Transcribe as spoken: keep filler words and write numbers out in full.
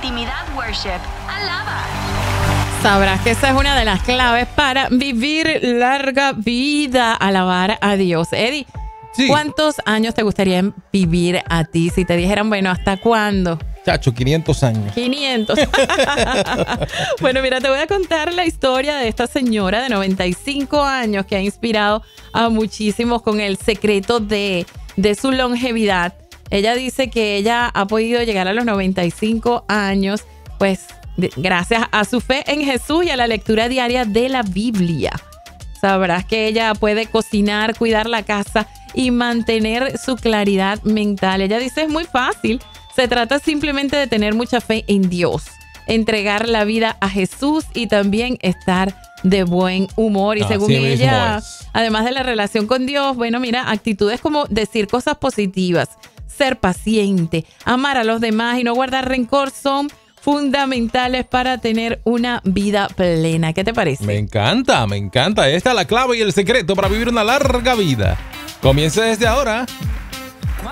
Intimidad Worship. Alaba. Sabrás que esa es una de las claves para vivir larga vida, alabar a Dios. Eddie, sí. ¿Cuántos años te gustaría vivir a ti si te dijeran, bueno, ¿hasta cuándo? Chacho, quinientos años. quinientos. Bueno, mira, te voy a contar la historia de esta señora de noventa y cinco años que ha inspirado a muchísimos con el secreto de, de su longevidad. Ella dice que ella ha podido llegar a los noventa y cinco años, pues, de, gracias a su fe en Jesús y a la lectura diaria de la Biblia. Sabrás que ella puede cocinar, cuidar la casa y mantener su claridad mental. Ella dice, es muy fácil. Se trata simplemente de tener mucha fe en Dios, entregar la vida a Jesús y también estar de buen humor. Y Así según ella, es. además de la relación con Dios, bueno, mira, actitudes como decir cosas positivas, ser paciente, amar a los demás y no guardar rencor son fundamentales para tener una vida plena. ¿Qué te parece? Me encanta, me encanta. Esta es la clave y el secreto para vivir una larga vida. Comienza desde ahora.